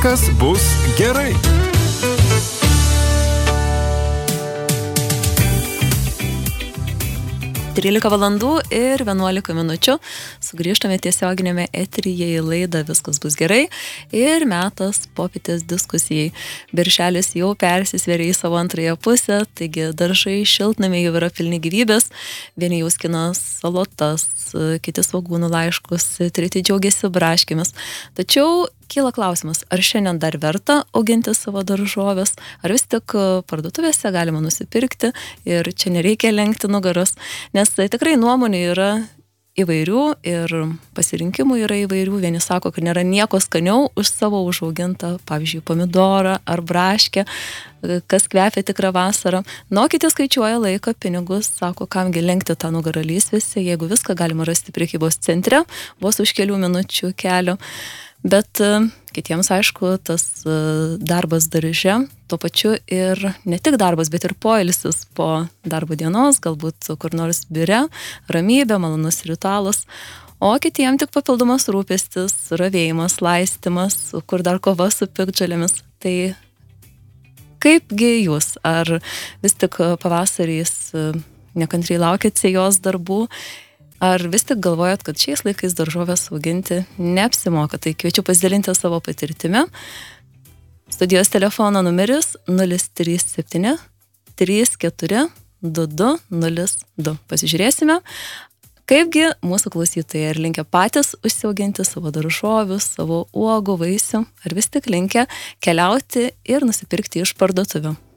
Viskas bus gerai. Trylika valandų ir 11 minučių. Sugrįžtame tiesioginėme eteryje į laidą Viskas bus gerai ir metas popietės diskusijai. Birželis jau persisvėrė į savo antrąją pusę, taigi daržai šiltnamiai jau yra pilni gyvybės. Vieni jau skina salotas, kiti svogūnų laiškus, treti džiaugiasi braškėmis. Tačiau kyla klausimas, ar šiandien dar verta auginti savo daržoves, ar vis tik parduotuvėse galima nusipirkti ir čia nereikia lenkti nugaros, nes tikrai nuomonių yra įvairių ir pasirinkimų yra įvairių. Vieni sako, kad nėra nieko skaniau už savo užaugintą, pavyzdžiui, pomidorą ar braškę, kas kvepia tikrą vasarą. Nu, kiti skaičiuoja laiką, pinigus, sako, kamgi lenkti tą nugarą lysvėse, jeigu viską galima rasti prekybos centre, vos už kelių minučių kelio. Bet kitiems, aišku, tas darbas darže, tuo pačiu ir ne tik darbas, bet ir poilsis po darbo dienos, galbūt kur nors biure, ramybė, malonus ritualas, o kitiems tik papildomas rūpestis, ravėjimas, laistymas, kur dar kova su piktžolėmis. Tai kaipgi jūs, ar vis tik pavasariais nekantriai laukėt sėjos darbų, ar vis tik galvojat, kad šiais laikais daržovės auginti neapsimoka? Tai kviečiu pasidalinti savo patirtimi. Studijos telefono numeris 037 34 2202. Pasižiūrėsime, kaipgi mūsų klausytojai ar linkę patys užsiauginti savo daržovių, savo uogų, vaisių, ar vis tik linkę keliauti ir nusipirkti iš parduotuvių.